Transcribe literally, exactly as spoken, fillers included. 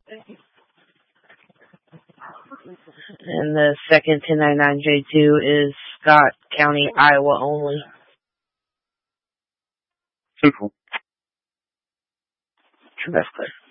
And the second ten ninety-nine J two is Scott County, Iowa only. Central. True, that's clear.